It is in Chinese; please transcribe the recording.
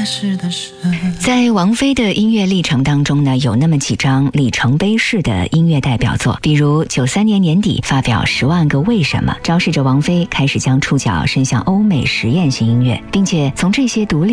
释的深。 在王菲的音乐历程当中呢，有那么几张里程碑式的音乐代表作，比如93年年底发表《10万个为什么》，昭示着王菲开始将触角伸向欧美实验性音乐，并且从这些独立